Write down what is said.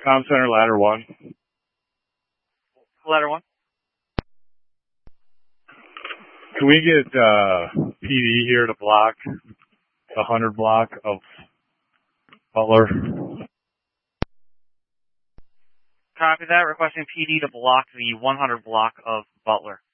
Com Center, ladder 1. Ladder 1. Can we get PD here to block the 100 block of Butler? Copy that. Requesting PD to block the 100 block of Butler.